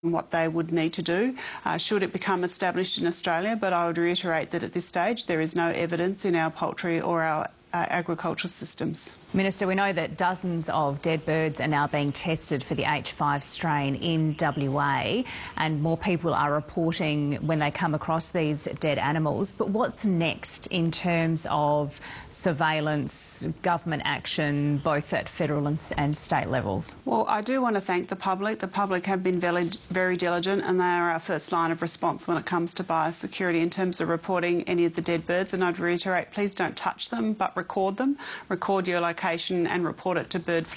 what they would need to do should it become established in Australia. But I would reiterate that at this stage there is no evidence in our poultry or our agricultural systems. Minister, we know that dozens of dead birds are now being tested for the H5 strain in WA, and more people are reporting when they come across these dead animals. But what's next in terms of surveillance, government action, both at federal and state levels? Well, I do want to thank the public. The public have been very diligent, and they are our first line of response when it comes to biosecurity in terms of reporting any of the dead birds. And I'd reiterate, please don't touch them, but record them. Record your location and report it to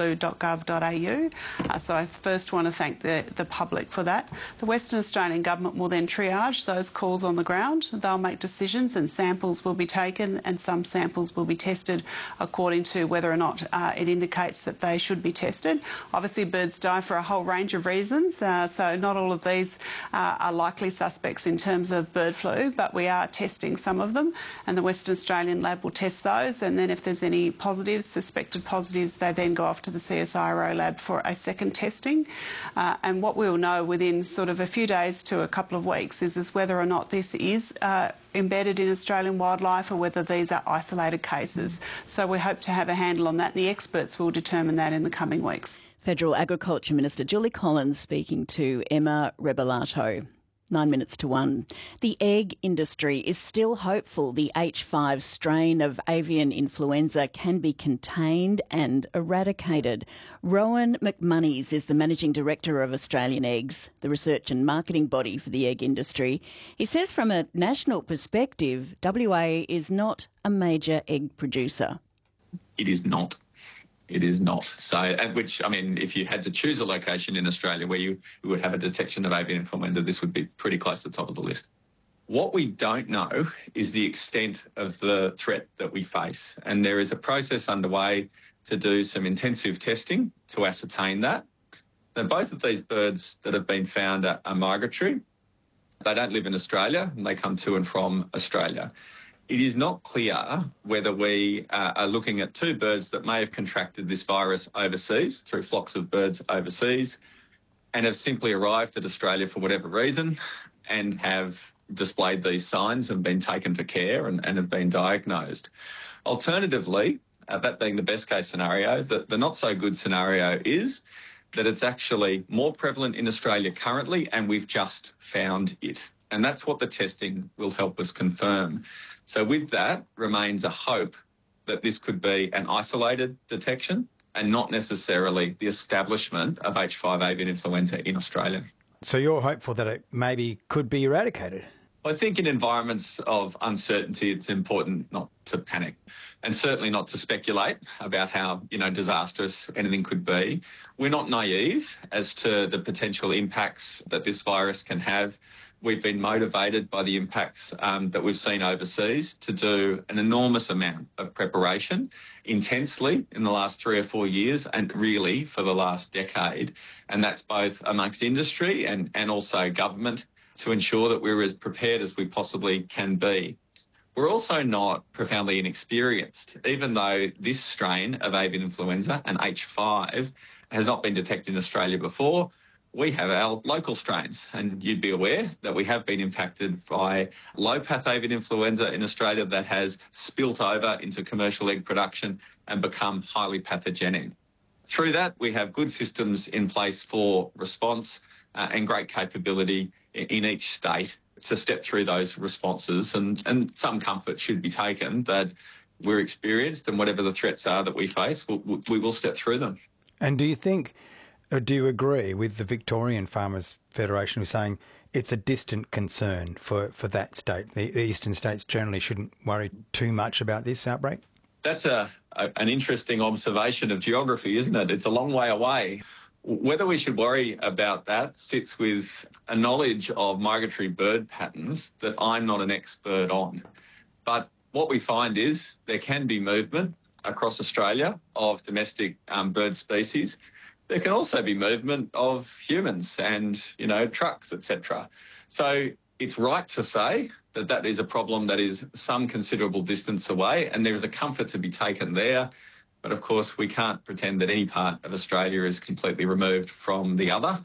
birdflu.gov.au. So I first want to thank the public for that. The Western Australian Government will then triage those calls on the ground. They'll make decisions and samples will be taken, and some samples will be tested according to whether or not it indicates that they should be tested. Obviously, birds die for a whole range of reasons, so not all of these are likely suspects in terms of bird flu, but we are testing some of them, and the Western Australian lab will test those, and then if there's any positives, suspected positives, they then go off to the CSIRO lab for a second testing. And what we'll know within sort of a few days to a couple of weeks is whether or not this is embedded in Australian wildlife or whether these are isolated cases. So we hope to have a handle on that. The experts will determine that in the coming weeks. Federal Agriculture Minister Julie Collins speaking to Emma Rebellato. 9 minutes to 1. The egg industry is still hopeful the H5 strain of avian influenza can be contained and eradicated. Rowan McMonnies is the Managing Director of Australian Eggs, the research and marketing body for the egg industry. He says from a national perspective, WA is not a major egg producer. It is not. It is not. So, at which, I mean, if you had to choose a location in Australia where you would have a detection of avian influenza, this would be pretty close to the top of the list. What we don't know is the extent of the threat that we face. And there is a process underway to do some intensive testing to ascertain that. Now, both of these birds that have been found are migratory. They don't live in Australia and they come to and from Australia. It is not clear whether we are looking at two birds that may have contracted this virus overseas through flocks of birds overseas and have simply arrived at Australia for whatever reason and have displayed these signs and been taken for care and have been diagnosed. Alternatively, that being the best case scenario, the not so good scenario is that it's actually more prevalent in Australia currently and we've just found it. And that's what the testing will help us confirm. So with that remains a hope that this could be an isolated detection and not necessarily the establishment of H5 avian influenza in Australia. So you're hopeful that it maybe could be eradicated? I think in environments of uncertainty, it's important not to panic and certainly not to speculate about how, disastrous anything could be. We're not naive as to the potential impacts that this virus can have. We've been motivated by the impacts that we've seen overseas to do an enormous amount of preparation intensely in the last 3 or 4 years and really for the last decade. And that's both amongst industry and also government to ensure that we're as prepared as we possibly can be. We're also not profoundly inexperienced, even though this strain of avian influenza, an H5, has not been detected in Australia before. We have our local strains, and you'd be aware that we have been impacted by low-path avian influenza in Australia that has spilt over into commercial egg production and become highly pathogenic. Through that, we have good systems in place for response and great capability in each state to step through those responses, and some comfort should be taken that we're experienced and whatever the threats are that we face, we will step through them. And do you think, or do you agree with the Victorian Farmers Federation who's saying it's a distant concern for that state? The eastern states generally shouldn't worry too much about this outbreak? That's an interesting observation of geography, isn't it? It's a long way away. Whether we should worry about that sits with a knowledge of migratory bird patterns that I'm not an expert on. But what we find is there can be movement across Australia of domestic bird species. There can also be movement of humans and, trucks, etc. So it's right to say that is a problem that is some considerable distance away, and there is a comfort to be taken there. But of course, we can't pretend that any part of Australia is completely removed from the other.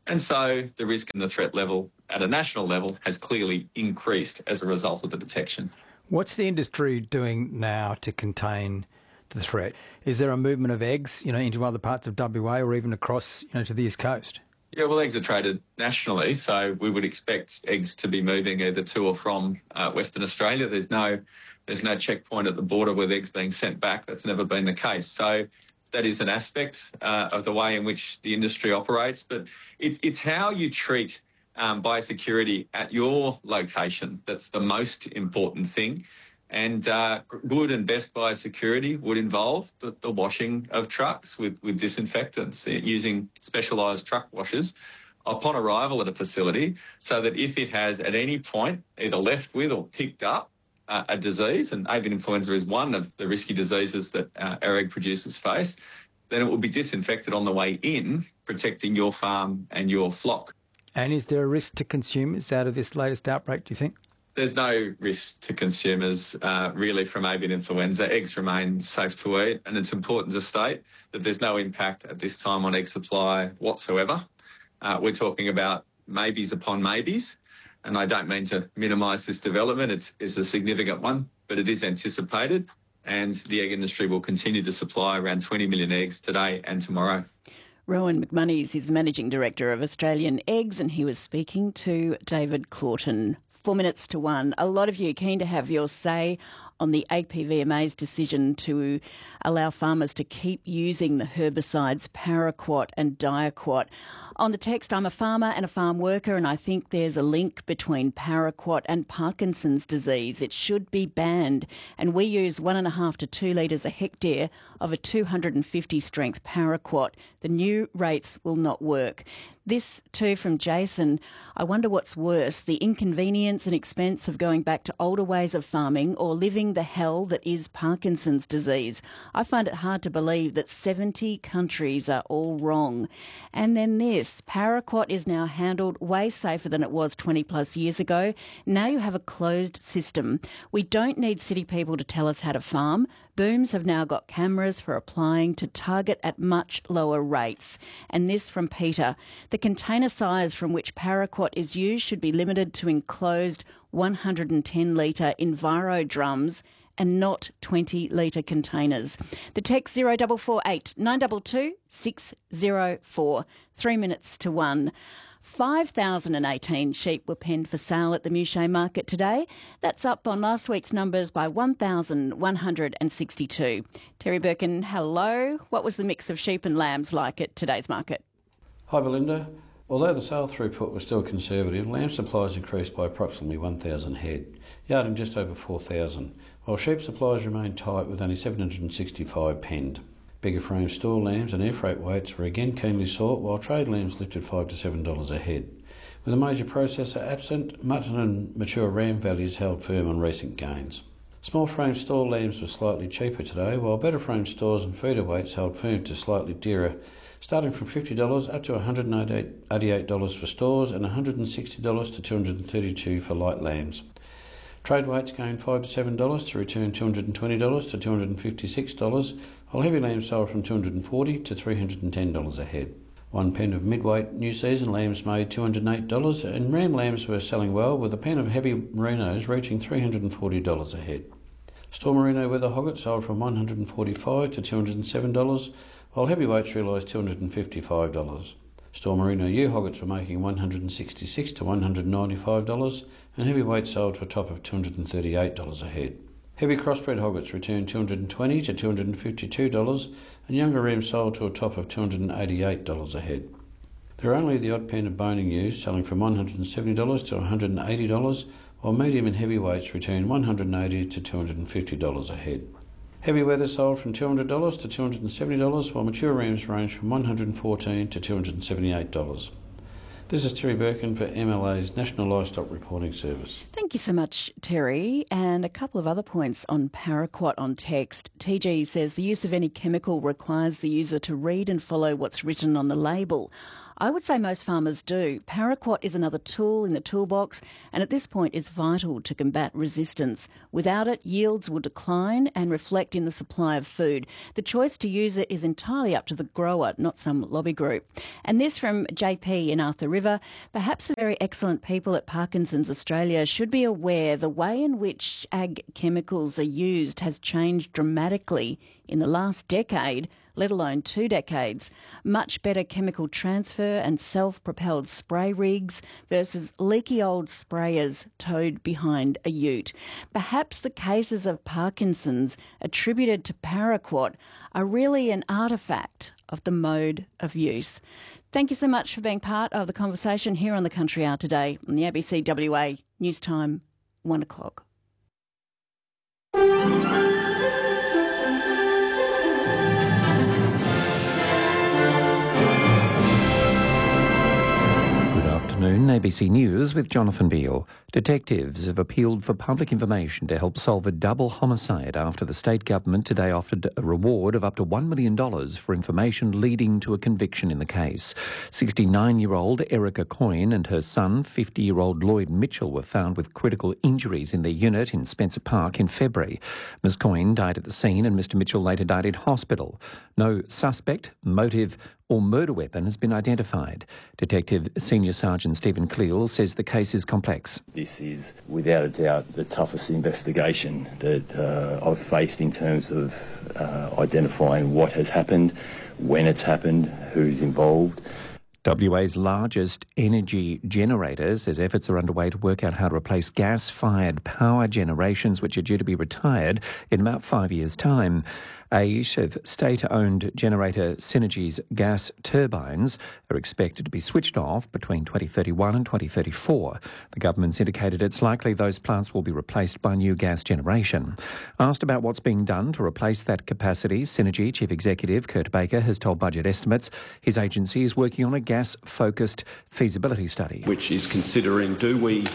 And so the risk and the threat level at a national level has clearly increased as a result of the detection. What's the industry doing now to contain the threat? Is there a movement of eggs, into other parts of WA or even across, to the East Coast? Yeah, well, eggs are traded nationally, so we would expect eggs to be moving either to or from Western Australia. There's no checkpoint at the border with eggs being sent back. That's never been the case. So that is an aspect of the way in which the industry operates. But it's how you treat biosecurity at your location that's the most important thing. And good and best biosecurity would involve the washing of trucks with disinfectants using specialised truck washers upon arrival at a facility, so that if it has at any point either left with or picked up a disease, and avian influenza is one of the risky diseases that our egg producers face, then it will be disinfected on the way in, protecting your farm and your flock. And is there a risk to consumers out of this latest outbreak, do you think? There's no risk to consumers really from avian influenza. Eggs remain safe to eat, and it's important to state that there's no impact at this time on egg supply whatsoever. We're talking about maybes upon maybes, and I don't mean to minimise this development. It's a significant one, but it is anticipated, and the egg industry will continue to supply around 20 million eggs today and tomorrow. Rowan McMonnies is the Managing Director of Australian Eggs, and he was speaking to David Claughton. 4 minutes to 1. A lot of you keen to have your say on the APVMA's decision to allow farmers to keep using the herbicides paraquat and diaquat. On the text, I'm a farmer and a farm worker, and I think there's a link between paraquat and Parkinson's disease. It should be banned, and we use 1.5 to 2 litres a hectare of a 250 strength paraquat. The new rates will not work. This too from Jason. I wonder what's worse, the inconvenience and expense of going back to older ways of farming or living the hell that is Parkinson's disease. I find it hard to believe that 70 countries are all wrong. And then this, paraquat is now handled way safer than it was 20 plus years ago. Now you have a closed system. We don't need city people to tell us how to farm. Booms have now got cameras for applying to target at much lower rates. And this from Peter. The container size from which paraquat is used should be limited to enclosed 110-litre Enviro drums and not 20-litre containers. The text 0448 922 604. 3 minutes to 1. 5,018 sheep were penned for sale at the Mouchet market today. That's up on last week's numbers by 1,162. Terry Birkin, hello. What was the mix of sheep and lambs like at today's market? Hi Belinda. Although the sale throughput was still conservative, lamb supplies increased by approximately 1,000 head, yarding just over 4,000, while sheep supplies remained tight with only 765 penned. Bigger frame store lambs and air freight weights were again keenly sought, while trade lambs lifted $5 to $7 a head. With a major processor absent, mutton and mature ram values held firm on recent gains. Small frame store lambs were slightly cheaper today, while better frame stores and feeder weights held firm to slightly dearer, starting from $50 up to $188 for stores and $160 to $232 for light lambs. Trade weights gained $5 to $7 to return $220 to $256, while heavy lambs sold from $240 to $310 a head. 1 pen of midweight new season lambs made $208, and ram lambs were selling well, with a pen of heavy merinos reaching $340 a head. Store merino weather hogget sold from $145 to $207, while heavyweights realised $255. Store merino ewe hoggets were making $166 to $195, and heavyweights sold to a top of $238 a head. Heavy crossbred hoggets returned $220 to $252, and younger rams sold to a top of $288 a head. There are only the odd pen of boning ewes selling from $170 to $180, while medium and heavyweights returned $180 to $250 a head. Heavy weather sold from $200 to $270, while mature rams ranged from $114 to $278. This is Terry Birkin for MLA's National Livestock Reporting Service. Thank you so much, Terry. And a couple of other points on paraquat on text. TG says the use of any chemical requires the user to read and follow what's written on the label. I would say most farmers do. Paraquat is another tool in the toolbox, and at this point it's vital to combat resistance. Without it, yields will decline and reflect in the supply of food. The choice to use it is entirely up to the grower, not some lobby group. And this from JP in Arthur River. Perhaps the very excellent people at Parkinson's Australia should be aware the way in which ag chemicals are used has changed dramatically in the last decade, let alone 2 decades. Much better chemical transfer and self-propelled spray rigs versus leaky old sprayers towed behind a ute. Perhaps the cases of Parkinson's attributed to paraquat are really an artefact of the mode of use. Thank you so much for being part of the conversation here on The Country Hour today on the ABC WA News Time, 1 o'clock. ABC News with Jonathan Beale. Detectives have appealed for public information to help solve a double homicide after the state government today offered a reward of up to $1 million for information leading to a conviction in the case. 69-year-old Erica Coyne and her son, 50-year-old Lloyd Mitchell, were found with critical injuries in their unit in Spencer Park in February. Ms Coyne died at the scene and Mr Mitchell later died in hospital. No suspect, motive or murder weapon has been identified. Detective Senior Sergeant Stephen Cleal says the case is complex. This is without a doubt the toughest investigation that I've faced in terms of identifying what has happened, when it's happened, who's involved. WA's largest energy generator says efforts are underway to work out how to replace gas-fired power generations which are due to be retired in about 5 years' time. Eight of state-owned generator Synergy's gas turbines are expected to be switched off between 2031 and 2034. The government's indicated it's likely those plants will be replaced by new gas generation. Asked about what's being done to replace that capacity, Synergy Chief Executive Kurt Baker has told Budget Estimates his agency is working on a gas-focused feasibility study. Which is considering do we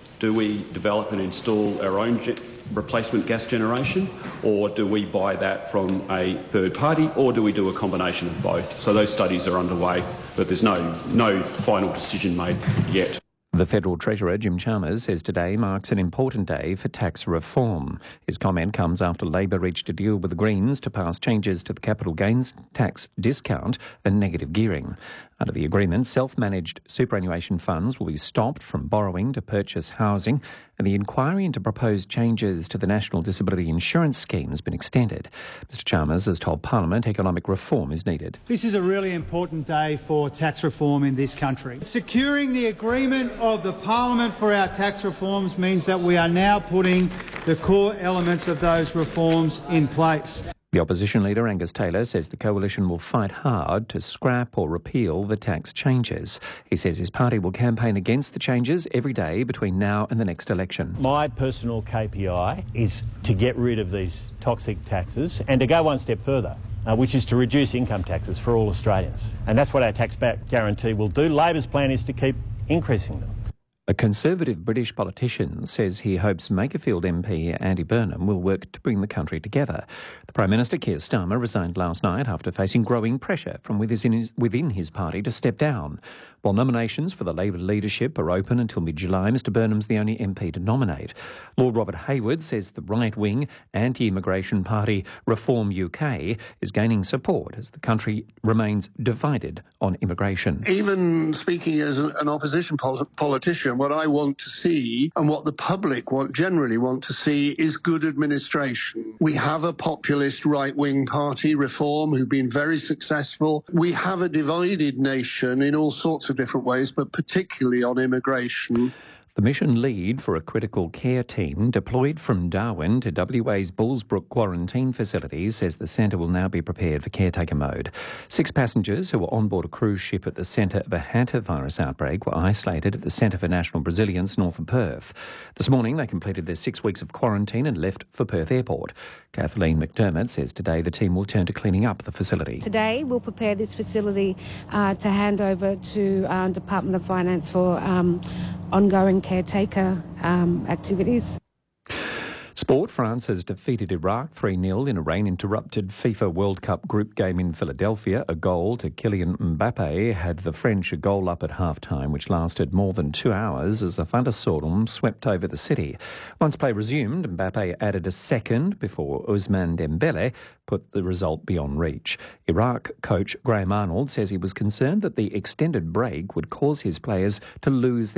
develop and install our own replacement gas generation, or do we buy that from a third party, or do we do a combination of both? So those studies are underway, but there's no final decision made yet. The Federal Treasurer, Jim Chalmers, says today marks an important day for tax reform. His comment comes after Labor reached a deal with the Greens to pass changes to the capital gains tax discount and negative gearing. Under the agreement, self-managed superannuation funds will be stopped from borrowing to purchase housing, and the inquiry into proposed changes to the National Disability Insurance Scheme has been extended. Mr Chalmers has told Parliament economic reform is needed. This is a really important day for tax reform in this country. Securing the agreement of the Parliament for our tax reforms means that we are now putting the core elements of those reforms in place. The opposition leader, Angus Taylor, says the coalition will fight hard to scrap or repeal the tax changes. He says his party will campaign against the changes every day between now and the next election. My personal KPI is to get rid of these toxic taxes and to go one step further, which is to reduce income taxes for all Australians. And that's what our tax-back guarantee will do. Labor's plan is to keep increasing them. A Conservative British politician says he hopes Makerfield MP Andy Burnham will work to bring the country together. The Prime Minister, Keir Starmer, resigned last night after facing growing pressure from within his party to step down. While nominations for the Labor leadership are open until mid-July, Mr Burnham's the only MP to nominate. Lord Robert Hayward says the right-wing anti-immigration party Reform UK is gaining support as the country remains divided on immigration. Even speaking as an opposition politician, what I want to see and what the public generally want to see is good administration. We have a populist right-wing party, Reform, who've been very successful. We have a divided nation in all sorts of different ways, but particularly on immigration. The mission lead for a critical care team deployed from Darwin to WA's Bullsbrook quarantine facility says the centre will now be prepared for caretaker mode. 6 passengers who were on board a cruise ship at the centre of a hantavirus outbreak were isolated at the Centre for National Resilience north of Perth. This morning they completed their 6 weeks of quarantine and left for Perth Airport. Kathleen McDermott says today the team will turn to cleaning up the facility. Today we'll prepare this facility to hand over to Department of Finance for ongoing caretaker activities. Sport. France has defeated Iraq 3-0 in a rain-interrupted FIFA World Cup group game in Philadelphia. A goal to Kylian Mbappe had the French a goal up at half-time, which lasted more than 2 hours as a thunderstorm swept over the city. Once play resumed, Mbappe added a second before Ousmane Dembele put the result beyond reach. Iraq coach Graham Arnold says he was concerned that the extended break would cause his players to lose their